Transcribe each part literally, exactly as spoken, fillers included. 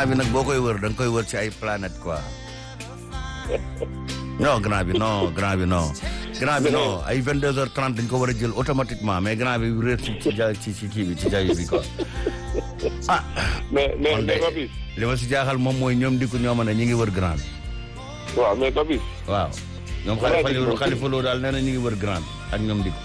grand bi nag boo koy wër da nga koy wër ci ay planète quoi. non grand bi non grand bi non. grand bi non ay vingt-deux heures trente dañ ko war a jël automatiquement mais grand bi réer ci ci ci ci kii bi ci jaay bi quoi. ah. mais mais mais Papis. li ma si jaaxal moom mooy ñoom dikku ñoo ma ne ñu ngi wër grand bi. waaw mais Papis. waaw. ñoom xalifa xalifa loo daal nee na ñu ngi wër grand ak ñoom dikku.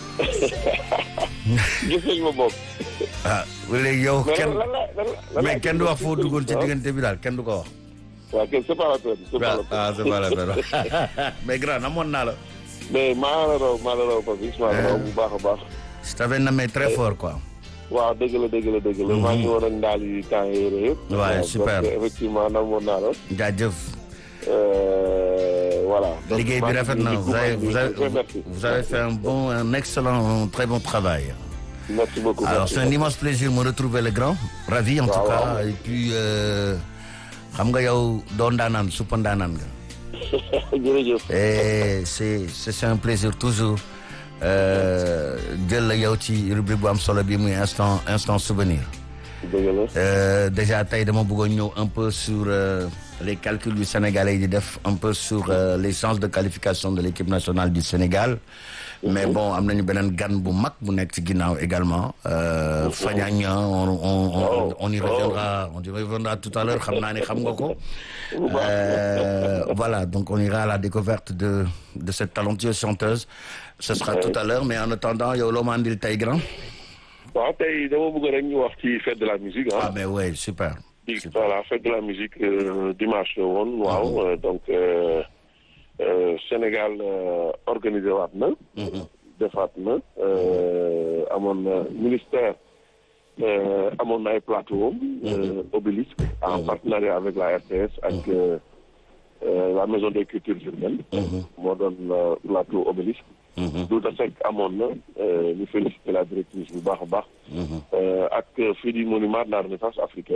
gis nañ ma bopp. ah léegi yow kenn mais kenn du wax foo duggoon ci diggante bi daal kenn du ko wax. waaw kenn c'est pas la peine. c'est pas la peine ah c'est pas la peine mais grand amoon naa la. mais maa la raw maa la raw Papis maa la raw bu baax a baax. je t'avais nommé très fort quoi. waaw dëgg la dëgg la dëgg la. maa ngi woon ak ndaal yi temps yii yëpp. waaw super donc effectivement namoon naa la. jaajëf. voilà. liggéey bi rafet na vous avez vous avez vous avez fait un bon un excellent un très bon travail. merci beaucoup. alors c'est un immense plaisir de me retrouver le grand. ravi en tout cas et puis xam nga yow doo ndaanaan suppa ndaanaan nga. jërëjëf. et c'est c'est un plaisir toujours jël la yow ci rubrique bu am solo bi muy instant instant souvenir. Euh, déjà tey dama bëggoon ñëw un peu sur euh, les calculs du Sénégalais yi di def un peu sur euh, les chances de qualification de l'équipe nationale du Sénégal. Mm-hmm. Mais bon am nañu beneen gan bu mag bu nekk ci ginnaaw également. Euh, mm-hmm. Fagnagne on on on, oh. on y reviendra on y reviendra tout à l'heure xam naa ne xam nga ko. Euh, voilà donc on ira à la découverte de de cette talentueuse chanteuse. Ce sera tout à l'heure mais en attendant yow loo ma andil tey grand. waaw tey dama bëgg rek ñu wax ci fête de la musique ah. ah mais oui super. super voilà fête de la musique euh, dimanche la woon. waaw mm-hmm. euh, donc euh, euh, Sénégal euh, organisé waat na. Mm-hmm. defaat na amoon na ministère amoon na ay plateau. Mm-hmm. Obélisque en mm-hmm. partenariat avec la R T S ak mm-hmm. euh, la maison des cultures urbaines. Mm-hmm. moo doon plateau Obélisque. Douta Seck amoon na ñu félicité la directrice bu baax a baax. ak fii di monument de la Renaissance africaine.